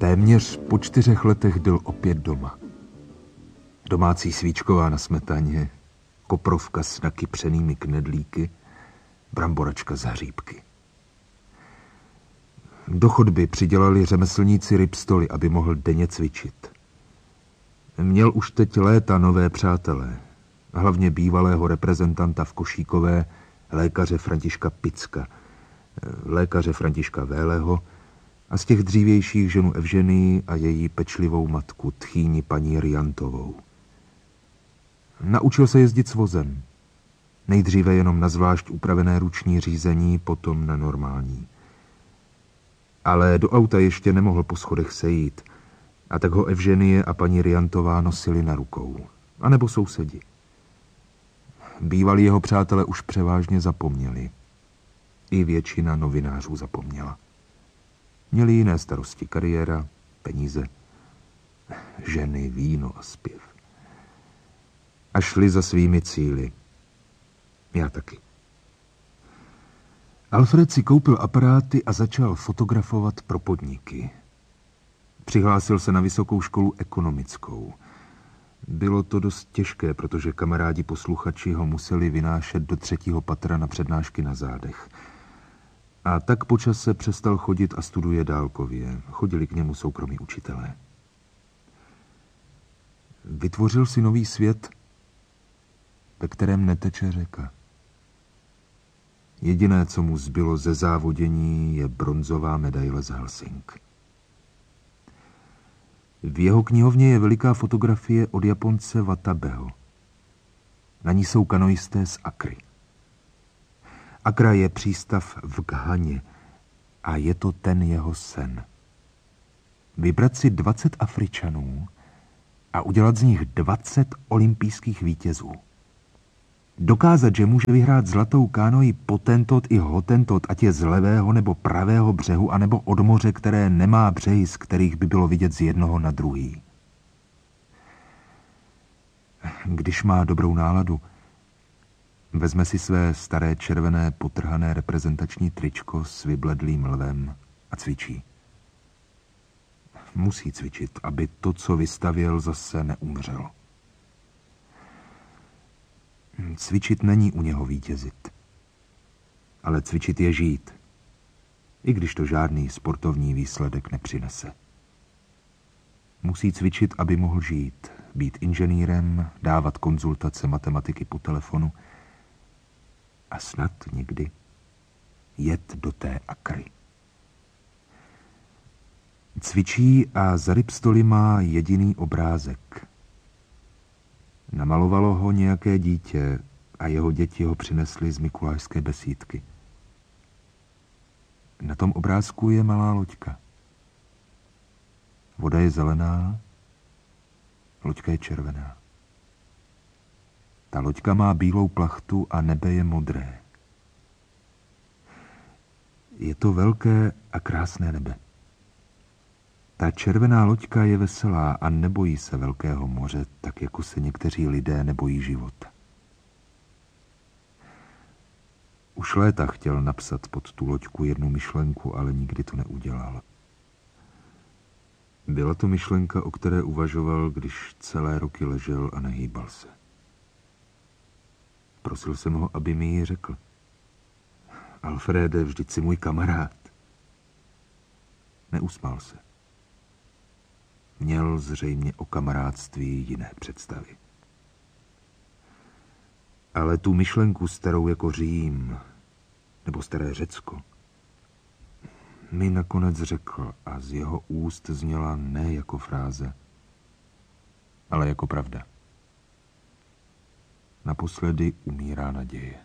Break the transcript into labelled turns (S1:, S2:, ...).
S1: Téměř po 4 letech byl opět doma. Domácí svíčková na smetaně, koprovka s nakypřenými knedlíky, bramboračka z hříbky. Do chodby přidělali řemeslníci rybstoly, aby mohl denně cvičit. Měl už teď léta nové přátelé, hlavně bývalého reprezentanta v Košíkové, lékaře Františka Picka, lékaře Františka Vélého a z těch dřívějších ženu Evženii a její pečlivou matku, tchýni paní Riantovou. Naučil se jezdit s vozem. Nejdříve jenom na zvlášť upravené ruční řízení, potom na normální. Ale do auta ještě nemohl po schodech sejít, a tak ho Evženie a paní Riantová nosili na rukou. A nebo sousedi. Bývalí jeho přátelé už převážně zapomněli. I většina novinářů zapomněla. Měli jiné starosti, kariéra, peníze, ženy, víno a zpěv. A šli za svými cíli. Já taky. Alfred si koupil aparáty a začal fotografovat pro podniky. Přihlásil se na vysokou školu ekonomickou. Bylo to dost těžké, protože kamarádi posluchači ho museli vynášet do 3. patra na přednášky na zádech. A tak po čase přestal chodit a studuje dálkově. Chodili k němu soukromí učitelé. Vytvořil si nový svět, ve kterém neteče řeka. Jediné, co mu zbylo ze závodění, je bronzová medaile z Helsing. V jeho knihovně je veliká fotografie od Japonce Watabeho. Na ní jsou kanoisté z Akry. Akra je přístav v Ghaně a je to ten jeho sen. Vybrat si 20 Afričanů a udělat z nich 20 olympijských vítězů. Dokázat, že může vyhrát zlatou kánoji Potentot i Hotentot, ať je z levého nebo pravého břehu, anebo od moře, které nemá břehy, z kterých by bylo vidět z jednoho na druhý. Když má dobrou náladu, vezme si své staré červené potrhané reprezentační tričko s vybledlým lvem a cvičí. Musí cvičit, aby to, co vystavěl, zase neumřelo. Cvičit není u něho vítězit, ale cvičit je žít, i když to žádný sportovní výsledek nepřinese. Musí cvičit, aby mohl žít, být inženýrem, dávat konzultace matematiky po telefonu a snad někdy jet do té Akry. Cvičí a za rybstoly má jediný obrázek. Namalovalo ho nějaké dítě a jeho děti ho přinesly z mikulášské besídky. Na tom obrázku je malá loďka. Voda je zelená, loďka je červená. Ta loďka má bílou plachtu a nebe je modré. Je to velké a krásné nebe. Ta červená loďka je veselá a nebojí se velkého moře, tak jako se někteří lidé nebojí života. Už léta chtěl napsat pod tu loďku jednu myšlenku, ale nikdy to neudělal. Byla to myšlenka, o které uvažoval, když celé roky ležel a nehýbal se. Prosil jsem ho, aby mi ji řekl. Alfrede, vždyť jsi můj kamarád. Neusmál se. Měl zřejmě o kamarádství jiné představy. Ale tu myšlenku starou jako Řím, nebo staré Řecko, mi nakonec řekl a z jeho úst zněla ne jako fráze, ale jako pravda. Naposledy umírá naděje.